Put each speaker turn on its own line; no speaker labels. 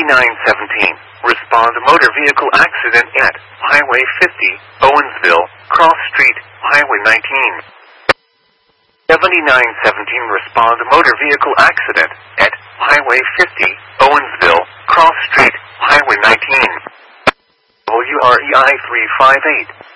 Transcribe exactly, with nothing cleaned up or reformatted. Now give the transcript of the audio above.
seventy-nine seventeen. Respond motor vehicle accident at Highway fifty, Owensville, Cross Street, Highway nineteen. seventy-nine seventeen. Respond motor vehicle accident at Highway fifty, Owensville, Cross Street, Highway nineteen. W R E I three five eight.